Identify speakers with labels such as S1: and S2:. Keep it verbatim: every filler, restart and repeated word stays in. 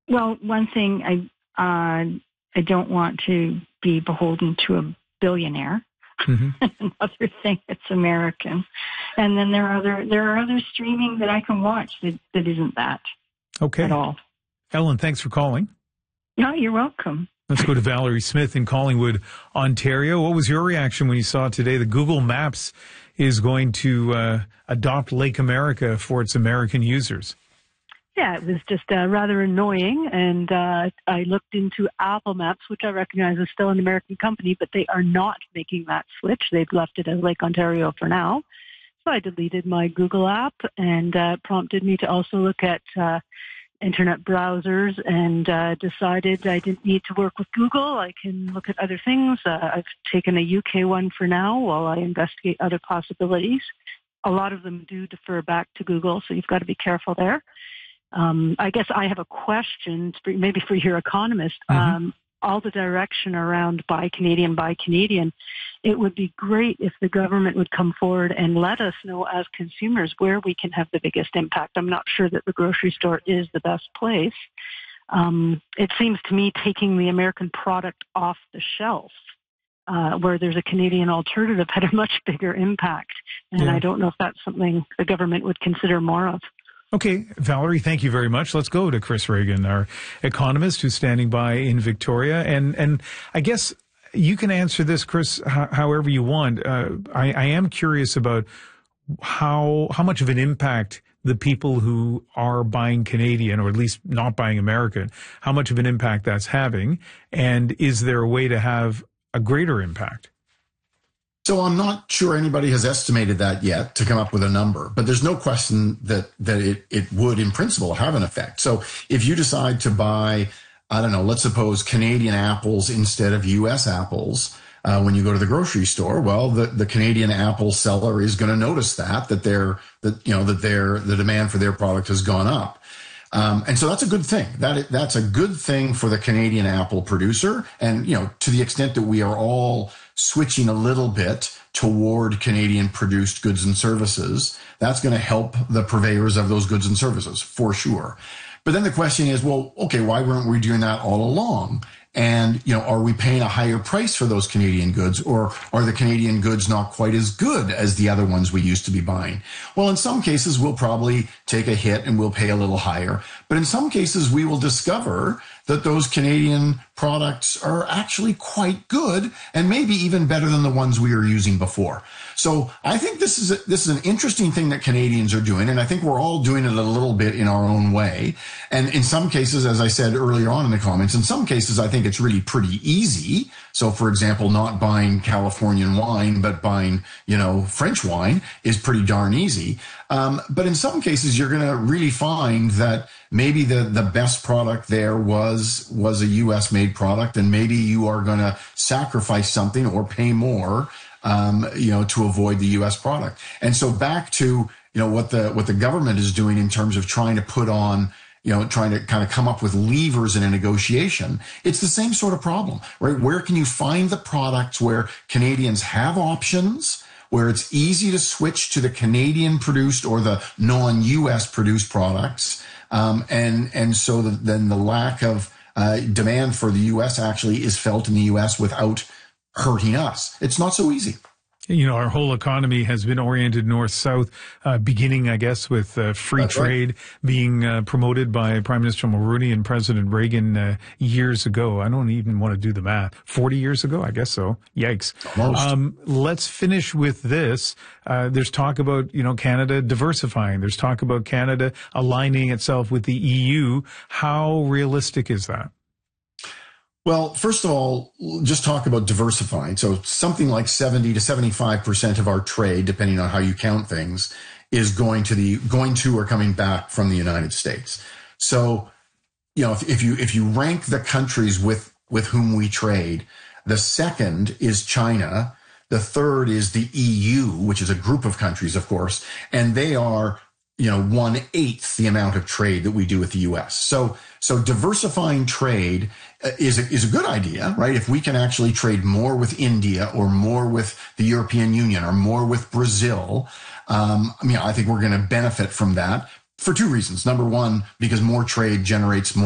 S1: Well, one thing I uh, I don't want to be beholden to a billionaire. Mm-hmm. Another thing, it's American, and then there are other there are other streaming that I can watch that, that isn't that.
S2: Okay.
S1: At all.
S2: Ellen, thanks for calling.
S1: No, you're welcome.
S2: Let's go to Valerie Smith in Collingwood, Ontario. What was your reaction when you saw today that Google Maps is going to uh, adopt Lake America for its American users?
S3: Yeah, it was just uh, rather annoying, and uh, I looked into Apple Maps, which I recognize is still an American company, but they are not making that switch. They've left it as Lake Ontario for now. So I deleted my Google app, and uh, prompted me to also look at uh, internet browsers, and uh, decided I didn't need to work with Google. I can look at other things. Uh, I've taken a U K one for now while I investigate other possibilities. A lot of them do defer back to Google, so you've got to be careful there. Um, I guess I have a question, for, maybe for your economist. Mm-hmm. Um, all the direction around Buy Canadian, Buy Canadian, it would be great if the government would come forward and let us know as consumers where we can have the biggest impact. I'm not sure that the grocery store is the best place. Um, it seems to me taking the American product off the shelf, uh, where there's a Canadian alternative, had a much bigger impact. And yeah. I don't know if that's something the government would consider more of.
S2: Okay, Valerie, thank you very much. Let's go to Chris Reagan, our economist who's standing by in Victoria. And and I guess you can answer this, Chris, h- however you want. Uh, I, I am curious about how how much of an impact the people who are buying Canadian, or at least not buying American, how much of an impact that's having. And is there a way to have a greater impact?
S4: So I'm not sure anybody has estimated that yet to come up with a number, but there's no question that that it, it would, in principle, have an effect. So if you decide to buy, I don't know, let's suppose Canadian apples instead of U S apples uh, when you go to the grocery store, well, the, the Canadian apple seller is going to notice that that their that you know that their the demand for their product has gone up. Um, and so that's a good thing. That that's a good thing for the Canadian apple producer. And, you know, to the extent that we are all switching a little bit toward Canadian produced goods and services, that's going to help the purveyors of those goods and services for sure. But then the question is, well, okay, why weren't we doing that all along? And, you know, are we paying a higher price for those Canadian goods, or are the Canadian goods not quite as good as the other ones we used to be buying? Well, in some cases, we'll probably take a hit and we'll pay a little higher. But in some cases, we will discover that those Canadian products are actually quite good and maybe even better than the ones we were using before. So I think this is a, this is an interesting thing that Canadians are doing, and I think we're all doing it a little bit in our own way. And in some cases, as I said earlier on in the comments, in some cases I think it's really pretty easy. So, for example, not buying Californian wine but buying, you know, French wine is pretty darn easy. Um, but in some cases, you're going to really find that maybe the, the best product there was was a U S made product, and maybe you are going to sacrifice something or pay more, um, you know, to avoid the U S product. And so back to, you know, what the what the government is doing in terms of trying to put on, you know, trying to kind of come up with levers in a negotiation. It's the same sort of problem, right? Where can you find the products where Canadians have options, where it's easy to switch to the Canadian produced or the non-U S produced products, um, and and so the, then the lack of uh, demand for the U S actually is felt in the U S without hurting us. It's not so easy.
S2: You know, our whole economy has been oriented north-south, uh, beginning, I guess, with uh, free That's trade right. being uh, promoted by Prime Minister Mulroney and President Reagan uh, years ago. I don't even want to do the math. forty years ago, I guess so. Yikes. Um, let's finish with this. Uh, there's talk about, you know, Canada diversifying. There's talk about Canada aligning itself with the E U. How realistic is that?
S4: Well, first of all, just talk about diversifying. So something like seventy to seventy-five percent of our trade, depending on how you count things, is going to the going to or coming back from the United States. So, you know, if, if you if you rank the countries with with whom we trade, the second is China, the third is the E U, which is a group of countries, of course, and they are, you know, one eighth the amount of trade that we do with the U S. So, so diversifying trade is a, is a good idea, right? If we can actually trade more with India or more with the European Union or more with Brazil, um, I mean, I think we're going to benefit from that for two reasons. Number one, because more trade generates more